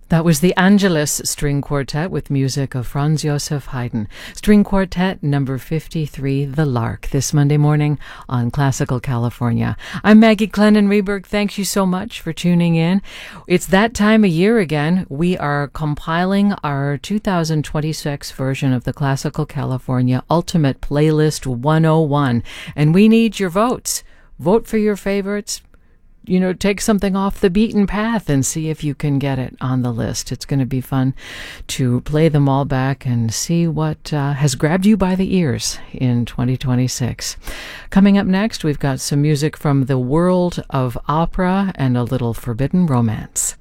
That was the Angelus String Quartet with music of Franz Joseph Haydn. String Quartet number 53, The Lark, this Monday morning on Classical California. I'm Maggie Clennon-Reberg. Thank you so much for tuning in. It's that time of year again. We are compiling our 2026 version of the Classical California Ultimate Playlist 101, and we need your votes. Vote for your favorites. Take something off the beaten path and see if you can get it on the list. It's going to be fun to play them all back and see what has grabbed you by the ears in 2026. Coming up next, we've got some music from the world of opera and a little forbidden romance.